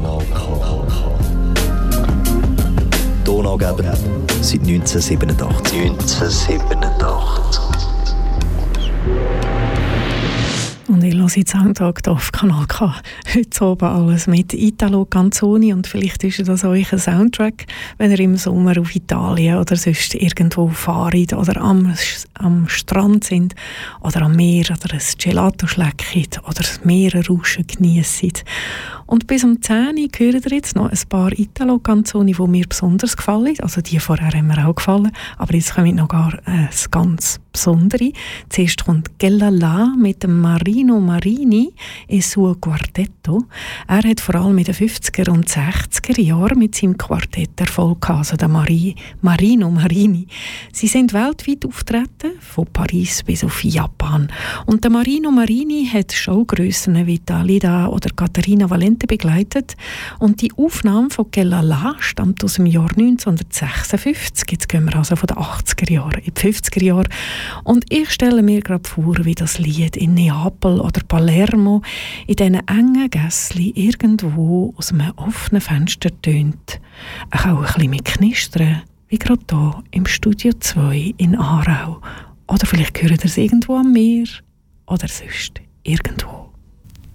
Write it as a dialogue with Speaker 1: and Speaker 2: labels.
Speaker 1: Donaugeber seit 1987.
Speaker 2: Und ich höre den Soundtag hier auf Kanal K. Heute oben alles mit Italo Canzoni. Und vielleicht ist das euch ein Soundtrack, wenn ihr im Sommer auf Italien oder sonst irgendwo fahrt oder am Strand sind oder am Meer oder ein Gelato schleckt oder das Meeresrauschen genießt. Und bis um 10 Uhr hören ihr jetzt noch ein paar Italo Canzoni, die mir besonders gefallen. Also die vorher haben mir auch gefallen, aber jetzt kommt noch gar ein ganz Besondere. Zuerst kommt Gellala mit dem Marino Marini e suo Quartetto. Er hat vor allem in den 50er und 60er Jahren mit seinem Quartett Erfolg gehabt, also der Marino Marini. Sie sind weltweit auftreten, von Paris bis auf Japan. Und der Marino Marini hat Showgrössen wie Dalida oder Caterina Valente begleitet. Und die Aufnahme von Gellala stammt aus dem Jahr 1956. Jetzt gehen wir also von den 80er Jahren in die 50er Jahre. Und ich stelle mir gerade vor, wie das Lied in Neapel oder Palermo in diesen engen Gässchen irgendwo aus einem offenen Fenster tönt. Auch ein bisschen mit Knistern, wie gerade hier im Studio 2 in Aarau. Oder vielleicht hört ihr es irgendwo am Meer oder sonst irgendwo.